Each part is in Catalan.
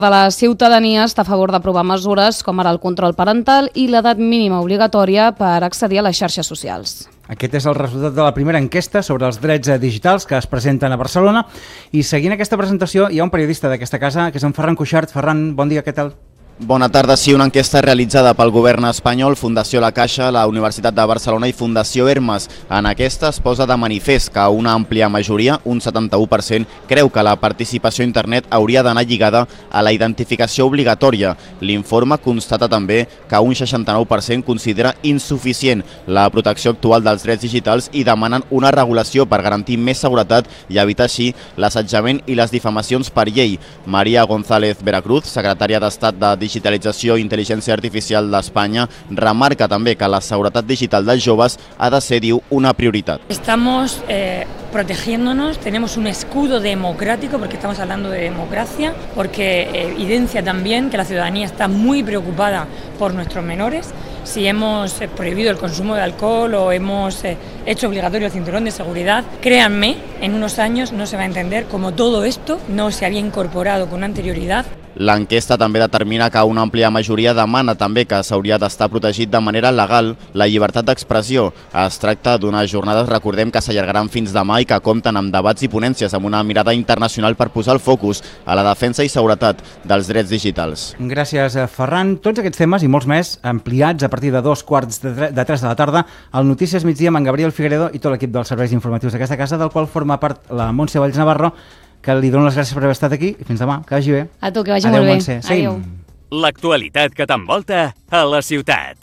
de la ciutadania està a favor d'aprovar mesures com ara el control parental i l'edat mínima obligatòria per accedir a les xarxes socials. Aquest és el resultat de la primera enquesta sobre els drets digitals que es presenten a Barcelona. I seguint aquesta presentació hi ha un periodista d'aquesta casa, que és en Ferran Cuixart. Ferran, bon dia, què tal? Bona tarda. Sí, una enquesta realitzada pel govern espanyol, Fundació La Caixa, la Universitat de Barcelona i Fundació Hermes. En aquesta es posa de manifest que una àmplia majoria, un 71%, creu que la participació a internet hauria d'anar lligada a la identificació obligatòria. L'informe constata també que un 69% considera insuficient la protecció actual dels drets digitals i demanen una regulació per garantir més seguretat i evitar així l'assetjament i les difamacions per llei. Maria González Veracruz, secretària d'Estat de Digitalització i Intel·ligència Artificial d'Espanya, remarca també que la seguretat digital dels joves ha de ser, diu, una prioritat. Estamos protegiéndonos, tenemos un escudo democrático, porque estamos hablando de democracia, porque evidencia también que la ciudadanía está muy preocupada por nuestros menores. Si hemos prohibido el consumo de alcohol o hemos hecho obligatorio el cinturón de seguridad, créanme, en unos años no se va a entender cómo todo esto no se había incorporado con anterioridad. L'enquesta també determina que una àmplia majoria demana també que s'hauria d'estar protegit de manera legal la llibertat d'expressió. Es tracta d'unes jornades, recordem, que s'allargaran fins demà i que compten amb debats i ponències amb una mirada internacional per posar el focus a la defensa i seguretat dels drets digitals. Gràcies, Ferran. Tots aquests temes i molts més ampliats a partir de 2:15 de 3 de la tarda al Notícies Migdia amb en Gabriel Figueredo i tot l'equip dels serveis informatius d'aquesta casa, del qual forma part la Montse Valls Navarro, que li dono les gràcies per haver estat aquí i fins demà, que vagi bé. A tu, que vagi molt bé. Montse. Adéu. L'actualitat que t'envolta a la ciutat.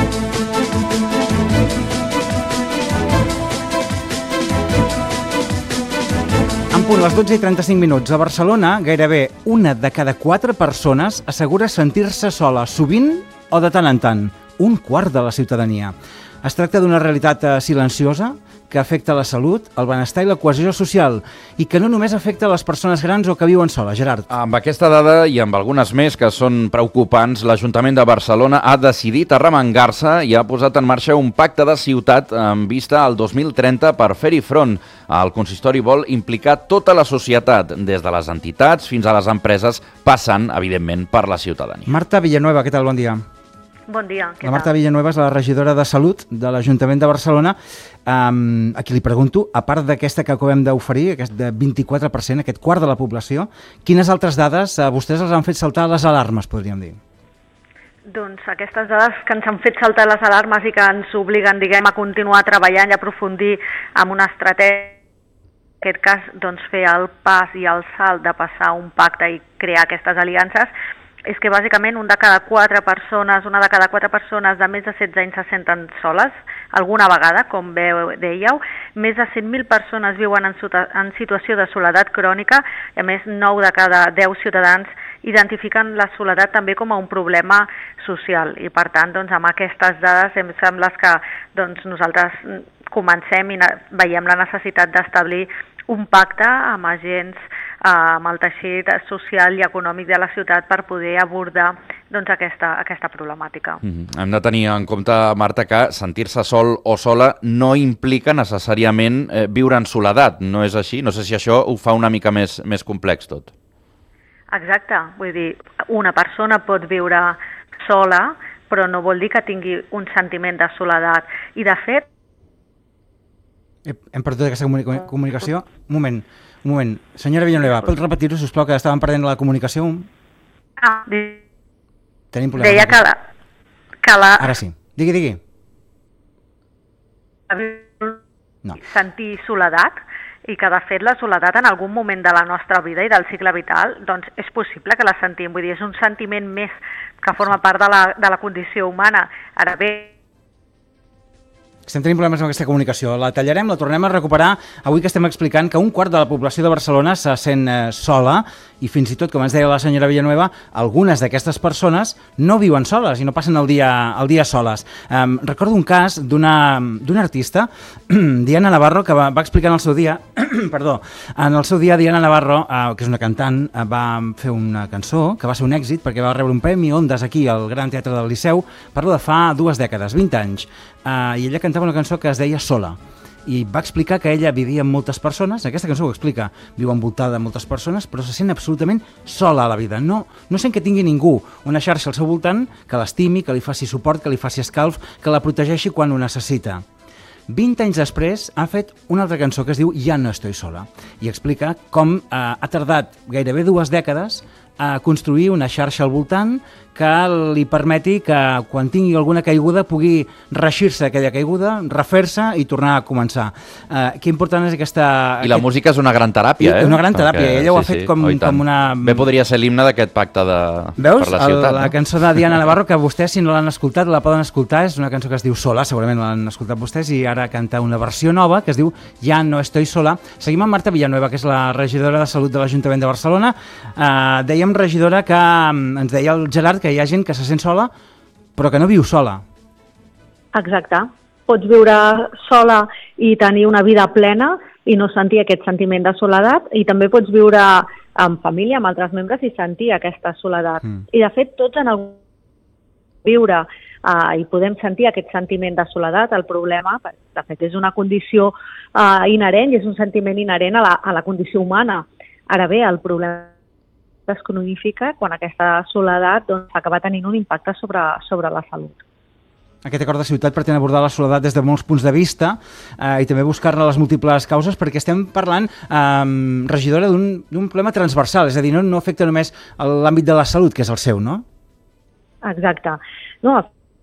En punt, les 12:35. A Barcelona, gairebé una de cada 4 persones assegura sentir-se sola, sovint o de tant en tant. Un quart de la ciutadania. Es tracta d'una realitat silenciosa que afecta la salut, el benestar i la cohesió social i que no només afecta les persones grans o que viuen soles. Gerard. Amb aquesta dada i amb algunes més que són preocupants, l'Ajuntament de Barcelona ha decidit arremangar-se i ha posat en marxa un pacte de ciutat en vista al 2030 per fer-hi front. El consistori vol implicar tota la societat, des de les entitats fins a les empreses, passant, evidentment, per la ciutadania. Marta Villanueva, què tal? Bon dia. Bon dia. La Marta Villanueva és la regidora de Salut de l'Ajuntament de Barcelona. A qui li pregunto, a part d'aquesta que acabem d'oferir, aquest de 24%, aquest quart de la població, quines altres dades vostès els han fet saltar les alarmes, podríem dir? Doncs aquestes dades que ens han fet saltar les alarmes i que ens obliguen, diguem, a continuar treballant i aprofundir en una estratègia, en aquest cas, doncs, fer el pas i el salt de passar un pacte i crear aquestes aliances, és que bàsicament una de cada 4 persones de més de 16 anys se senten soles, alguna vegada, com dèieu. Més de 100.000 persones viuen en situació de soledat crònica i a més 9 de cada 10 ciutadans identifiquen la soledat també com a un problema social i per tant doncs, amb aquestes dades em sembla que doncs, nosaltres comencem i veiem la necessitat d'establir un pacte amb agents, amb el teixit social i econòmic de la ciutat per poder abordar doncs, aquesta problemàtica. Hem de tenir en compte, Marta, que sentir-se sol o sola no implica necessàriament viure en soledat, no és així? No sé si això ho fa una mica més complex tot. Exacte, vull dir, una persona pot viure sola, però no vol dir que tingui un sentiment de soledat. I de fet... Hem perdut aquesta comunicació? Un moment. Senyora Villanueva, pot repetir-ho, sisplau, que estàvem perdent la comunicació? Tenim problemes. Deia que la... Ara sí. Digui. No. Sentir soledat i que, de fet, la soledat en algun moment de la nostra vida i del cicle vital doncs és possible que la sentim. Vull dir, és un sentiment més que forma part de la condició humana. Ara bé, estem tenint problemes amb aquesta comunicació. La tallarem, la tornem a recuperar. Avui que estem explicant que un quart de la població de Barcelona se sent sola i fins i tot, com ens deia la senyora Villanueva, algunes d'aquestes persones no viuen soles i no passen el dia soles. Recordo un cas d'una artista, Diana Navarro, que va explicar en el seu dia, Diana Navarro, que és una cantant, va fer una cançó que va ser un èxit perquè va rebre un premi Ondas aquí al Gran Teatre del Liceu, parlo de fa 2 dècades, 20 anys, i ella cantava una cançó que es deia Sola. i va explicar que ella vivia amb moltes persones, aquesta cançó ho explica, viu envoltada de moltes persones, però se sent absolutament sola a la vida. No sent que tingui ningú, una xarxa al seu voltant que l'estimi, que li faci suport, que li faci escalf, que la protegeixi quan ho necessita. 20 anys després ha fet una altra cançó que es diu Ja no estoy sola i explica com ha tardat gairebé 2 dècades a construir una xarxa al voltant que li permeti que quan tingui alguna caiguda pugui reeixir-se aquella caiguda, refer-se i tornar a començar. Que important és aquesta... I la música és una gran teràpia, Una gran teràpia. Ella ho ha fet com una... Bé podria ser l'himne d'aquest pacte Veus? Per la ciutat. La cançó de Diana Navarro, que vostès, si no l'han escoltat, la poden escoltar. És una cançó que es diu Sola, segurament l'han escoltat vostès, i ara canta una versió nova que es diu Ja no estoy sola. Seguim amb Marta Villanueva, que és la regidora de Salut de l'Ajuntament de Barcelona. Dèiem, regidora, que ens deia el Gerard que hi ha gent que se sent sola, però que no viu sola. Exacte. Pots viure sola i tenir una vida plena i no sentir aquest sentiment de soledat, i també pots viure en família, amb altres membres, i sentir aquesta soledat. I de fet, tots en el viure i podem sentir aquest sentiment de soledat. El problema, de fet, és una condició inherent i és un sentiment inherent a la condició humana. Ara bé, el problema es cronifica quan aquesta soledat acaba tenint un impacte sobre la salut. Aquest acord de ciutat pretén abordar la soledat des de molts punts de vista i també buscar-ne les múltiples causes, perquè estem parlant, regidora, d'un problema transversal, és a dir, no afecta només l'àmbit de la salut, que és el seu, no? Exacte. No,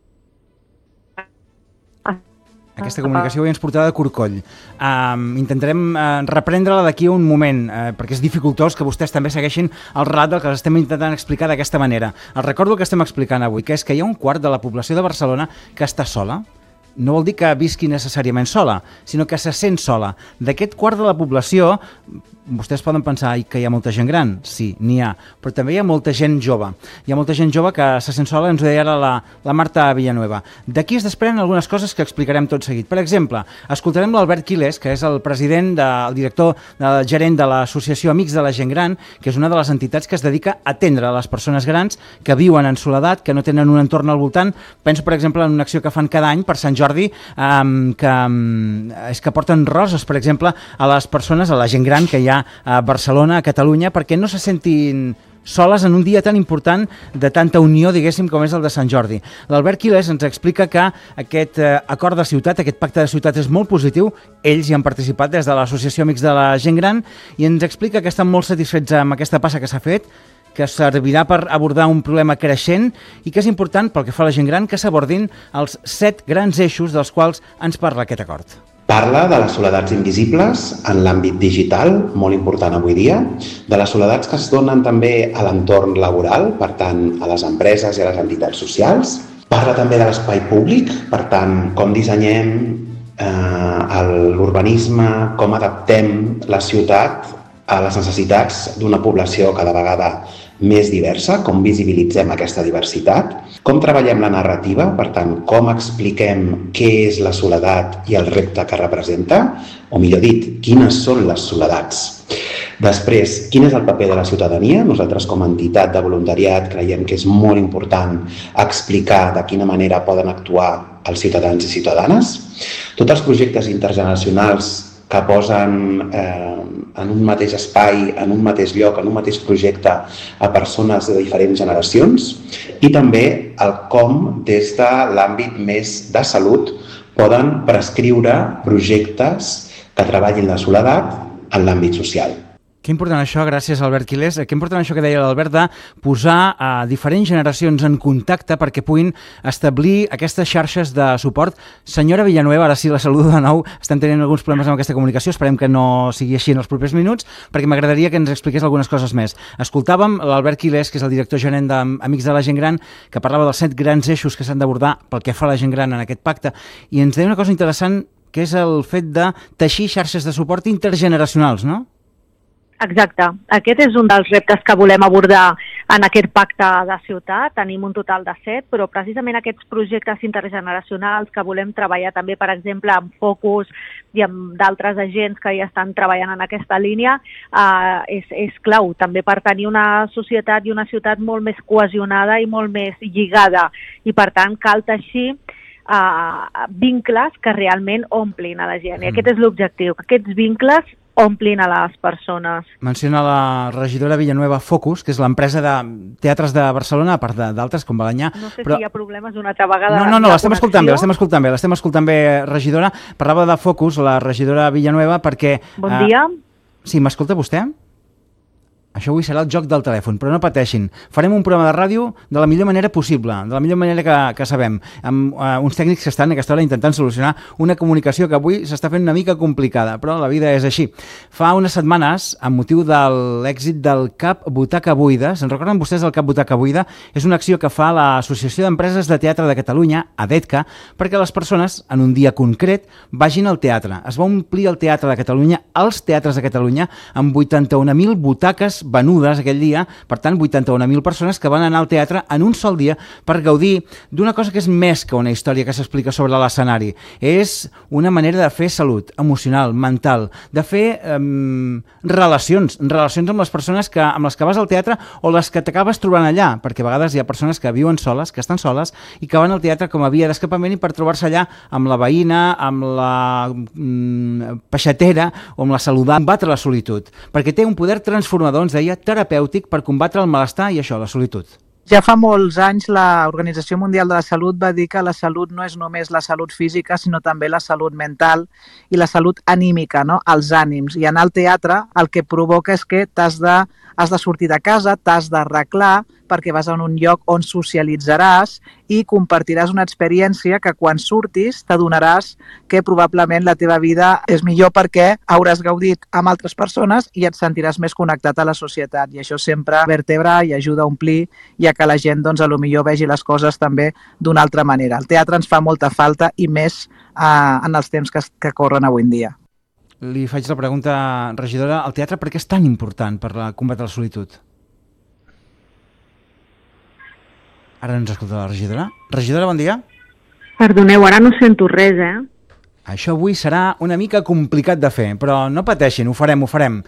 aquesta comunicació avui ens portarà de corcoll. Intentarem reprendre-la d'aquí a un moment, perquè és dificultós que vostès també segueixin el relat del que estem intentant explicar d'aquesta manera. Els recordo el que estem explicant avui, que és que hi ha un quart de la població de Barcelona que està sola. No vol dir que visqui necessàriament sola, sinó que se sent sola. D'aquest quart de la població, vostès poden pensar que hi ha molta gent gran. Sí, n'hi ha, però també hi ha molta gent jove. Hi ha molta gent jove que se sent sola, ens ho deia ara la Marta Villanueva. D'aquí es desprenen algunes coses que explicarem tot seguit. Per exemple, escoltarem l'Albert Quilés, que és el president, el director, el gerent de l'Associació Amics de la Gent Gran, que és una de les entitats que es dedica a atendre les persones grans que viuen en soledat, que no tenen un entorn al voltant. Penso, per exemple, en una acció que fan cada any per Sant Jordi, és que porten roses, per exemple, a les persones, a la gent gran que hi ha a Barcelona, a Catalunya, perquè no se sentin soles en un dia tan important de tanta unió, diguéssim, com és el de Sant Jordi. L'Albert Quilés ens explica que aquest acord de ciutat, aquest pacte de ciutat és molt positiu. Ells hi han participat des de l'Associació Amics de la Gent Gran i ens explica que estan molt satisfets amb aquesta passa que s'ha fet, que servirà per abordar un problema creixent i que és important, pel que fa a la gent gran, que s'abordin els 7 grans eixos dels quals ens parla aquest acord. Parla de les soledats invisibles en l'àmbit digital, molt important avui dia, de les soledats que es donen també a l'entorn laboral, per tant, a les empreses i a les entitats socials. Parla també de l'espai públic, per tant, com dissenyem l'urbanisme, com adaptem la ciutat a les necessitats d'una població cada vegada més diversa, com visibilitzem aquesta diversitat, com treballem la narrativa, per tant, com expliquem què és la soledat i el repte que representa, o millor dit, quines són les soledats. Després, quin és el paper de la ciutadania? Nosaltres com a entitat de voluntariat creiem que és molt important explicar de quina manera poden actuar els ciutadans i ciutadanes. Tots els projectes intergeneracionals que posen en un mateix espai, en un mateix lloc, en un mateix projecte a persones de diferents generacions, i també el com des de l'àmbit més de salut poden prescriure projectes que treballin la soledat en l'àmbit social. Que important això, gràcies Albert Quilés, que important això que deia l'Albert de posar a diferents generacions en contacte perquè puguin establir aquestes xarxes de suport. Senyora Villanueva, ara sí la saludo de nou, estem tenint alguns problemes amb aquesta comunicació, esperem que no sigui així en els propers minuts, perquè m'agradaria que ens expliqués algunes coses més. Escoltàvem l'Albert Quilés, que és el director gerent d'Amics de la Gent Gran, que parlava dels 7 grans eixos que s'han d'abordar pel que fa a la gent gran en aquest pacte, i ens deia una cosa interessant, que és el fet de teixir xarxes de suport intergeneracionals, no? Exacte. Aquest és un dels reptes que volem abordar en aquest pacte de ciutat. Tenim un total de 7, però precisament aquests projectes intergeneracionals que volem treballar també, per exemple, amb Focus i amb d'altres agents que ja estan treballant en aquesta línia, és clau també per tenir una societat i una ciutat molt més cohesionada i molt més lligada. I per tant cal teixir vincles que realment omplin a la gent. I aquest és l'objectiu, que aquests vincles omplin a les persones. Menciona la regidora Villanueva Focus, que és l'empresa de teatres de Barcelona, a part d'altres, com Balenyà. No sé si hi ha problemes una altra vegada. No, l'estem escoltant bé, regidora. Parlava de Focus, la regidora Villanueva, perquè... Bon dia. Sí, m'escolta vostè? Això avui serà el joc del telèfon, però no pateixin. Farem un programa de ràdio de la millor manera possible, de la millor manera que sabem, amb uns tècnics que estan a aquesta hora intentant solucionar una comunicació que avui s'està fent una mica complicada, però la vida és així. Fa unes setmanes, amb motiu de l'èxit del Cap Butaca Buida, se'n recorden vostès del Cap Butaca Buida? És una acció que fa l'Associació d'Empreses de Teatre de Catalunya, ADETCA, perquè les persones, en un dia concret, vagin al teatre. Es va omplir el Teatre de Catalunya, els teatres de Catalunya, amb 81.000 butaques venudes aquell dia, per tant 81.000 persones que van anar al teatre en un sol dia per gaudir d'una cosa que és més que una història que s'explica sobre l'escenari. És una manera de fer salut emocional, mental, de fer relacions amb les persones amb les que vas al teatre o les que t'acabes trobant allà, perquè a vegades hi ha persones que viuen soles, que estan soles i que van al teatre com a via d'escapament i per trobar-se allà amb la veïna, amb la peixatera o amb la saludant, combatre la solitud, perquè té un poder transformador, ens deia, terapèutic per combatre el malestar i això, la solitud. Ja fa molts anys l'Organització Mundial de la Salut va dir que la salut no és només la salut física, sinó també la salut mental i la salut anímica, no? Els ànims. I anar al teatre el que provoca és que has de sortir de casa, t'has d'arreglar, perquè vas a un lloc on socialitzaràs i compartiràs una experiència que quan surtis t'adonaràs que probablement la teva vida és millor perquè hauràs gaudit amb altres persones i et sentiràs més connectat a la societat. I això sempre vertebra i ajuda a omplir i a que la gent doncs, a lo millor vegi les coses també d'una altra manera. El teatre ens fa molta falta i més en els temps que corren avui en dia. Li faig la pregunta, regidora, el teatre per què és tan important per combatre la solitud? Ara no ens escolta la regidora. Regidora, bon dia. Perdoneu, ara no sento res, Això avui serà una mica complicat de fer, però no pateixin, ho farem.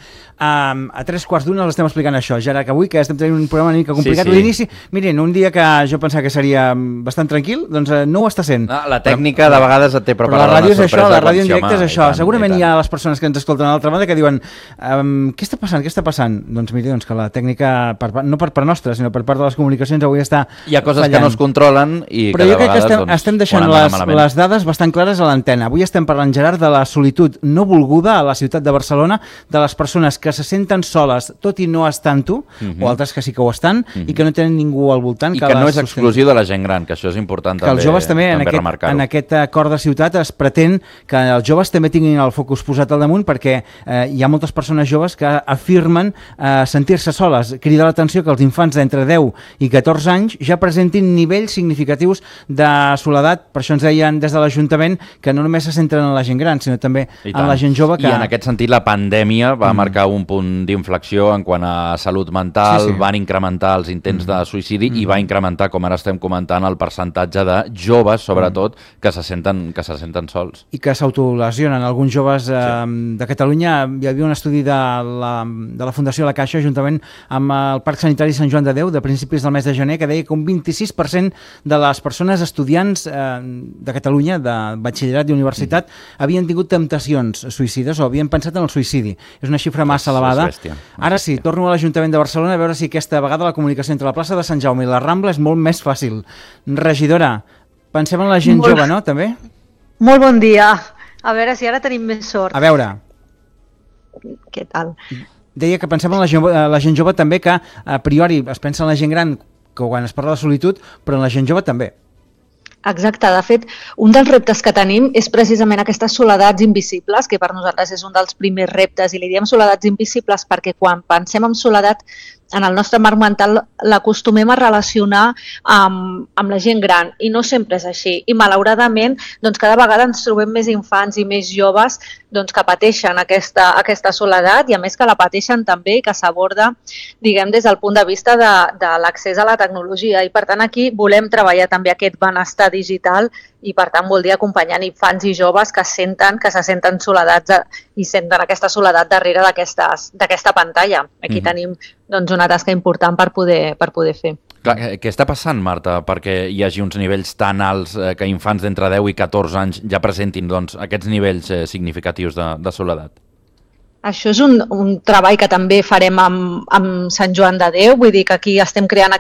A 3:15 l'estem explicant això, ja que avui que estem tenint un programa una mica complicat. Sí. L'inici, miren, un dia que jo pensava que seria bastant tranquil, doncs no ho està sent. No, la tècnica de vegades et té preparada una sorpresa. La ràdio en directe és això. Segurament hi ha les persones que ens escolten a l'altra banda que diuen què està passant? Doncs miri, que la tècnica, no per part nostra, sinó per part de les comunicacions avui està fallant. Hi ha coses que no es controlen i però que de vegades vegades estem deixant les dades bastant clares a l'antena. Avui estem parlant, Gerard, de la solitud no volguda a la ciutat de Barcelona, de les persones que se senten soles, tot i no estant-ho, o altres que sí que ho estan, i que no tenen ningú al voltant. I que no és exclusiu de la gent gran, que això és important també remarcar-ho. Que els joves també, en aquest acord de ciutat, es pretén que els joves també tinguin el focus posat al damunt, perquè hi ha moltes persones joves que afirmen sentir-se soles. Crida l'atenció que els infants d'entre 10 i 14 anys ja presentin nivells significatius de soledat. Per això ens deien des de l'Ajuntament que no només se centren en la gent gran, sinó també en la gent jove. I en aquest sentit la pandèmia va marcar un punt d'inflexió en quant a salut mental, van incrementar els intents de suïcidi i va incrementar, com ara estem comentant, el percentatge de joves, sobretot, que se senten sols. I que s'autolesionen. Alguns joves de Catalunya, hi havia un estudi de la Fundació La Caixa, juntament amb el Parc Sanitari Sant Joan de Déu, de principis del mes de gener, que deia que un 26% de les persones estudiants de Catalunya, de batxillerat i universitat, havien tingut temptacions suïcides o havien pensat en el suïcidi. És una xifra massa elevada. Ara sí, torno a l'Ajuntament de Barcelona a veure si aquesta vegada la comunicació entre la plaça de Sant Jaume i la Rambla és molt més fàcil. Regidora, pensem en la gent jove, no? També? Molt bon dia. A veure si ara tenim més sort. A veure. Què tal? Deia que pensem en la gent jove també, que a priori es pensa en la gent gran quan es parla de solitud, però en la gent jove també. Exacte, de fet, un dels reptes que tenim és precisament aquestes soledats invisibles, que per nosaltres és un dels primers reptes, i li diem soledats invisibles perquè quan pensem en soledat, en el nostre marc mental l'acostumem a relacionar amb la gent gran, i no sempre és així. I malauradament, doncs, cada vegada ens trobem més infants i més joves doncs, que pateixen aquesta soledat, i a més que la pateixen també i que s'aborda, diguem, des del punt de vista de l'accés a la tecnologia. I per tant aquí volem treballar també aquest benestar digital i per tant vol dir acompanyant infants i joves que se senten soledats i senten aquesta soledat darrere d'aquesta pantalla. Aquí tenim doncs, una tasca important per poder fer. Clar, què està passant, Marta, perquè hi hagi uns nivells tan alts que infants d'entre 10 i 14 anys ja presentin aquests nivells significatius de soledat? Això és un treball que també farem amb Sant Joan de Déu, vull dir que aquí estem creant